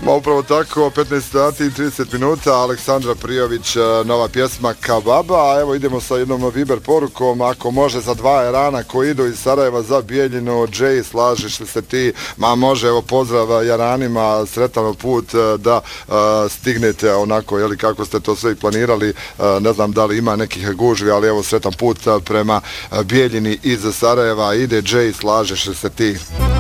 Ma upravo tako, 15 sati i 30 minuta, Aleksandra Prijović, nova pjesma Kababa, a evo idemo sa jednom Viber porukom, ako može za 2 Jarana koji idu iz Sarajeva za Bijeljinu, Jay, slažiš li se ti? Ma može, evo pozdrav Jaranima, sretan put da stignete onako, jeli kako ste to sve i planirali, ne znam da li ima nekih gužvi, ali evo sretan put prema Bijeljini iz Sarajeva, ide Jay, slažeš li se ti?